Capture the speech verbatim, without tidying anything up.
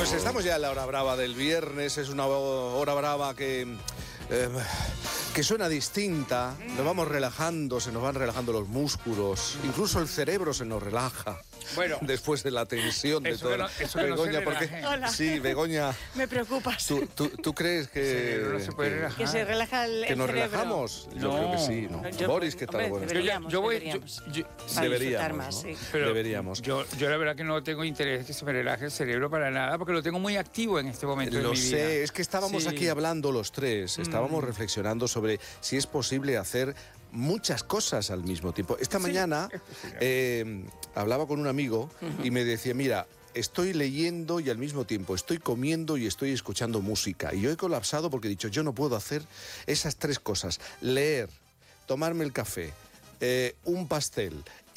Pues estamos ya en la hora brava del viernes, es una hora brava que, eh, que suena distinta, nos vamos relajando, se nos van relajando los músculos, incluso el cerebro se nos relaja. Bueno, después de la tensión de todo. No, eso que Begoña, no porque Hola. sí, Begoña. Me preocupas. ¿Tú, tú, tú crees que no se puede que, relajar? Que se relaja el, que el nos cerebro. relajamos? Yo No. creo que sí, ¿no? Yo- Boris, ¿qué tal? hombre, Buenas Yo, tardes. ya- yo voy, yo, deberíamos. yo- Para disfrutar Deberíamos, más, ¿no? sí. pero Deberíamos. Yo, yo la verdad que no tengo interés que se me relaje el cerebro para nada, porque lo tengo muy activo en este momento de Lo mi vida. sé, es que estábamos Sí. aquí hablando los tres, estábamos Mm. reflexionando sobre si es posible hacer muchas cosas al mismo tiempo. Esta mañana es posible. eh, hablaba con un amigo y me decía, mira, estoy leyendo y al mismo tiempo estoy comiendo y estoy escuchando música. Y yo he colapsado porque he dicho, yo no puedo hacer esas tres cosas. Leer, tomarme el café, eh, un pastel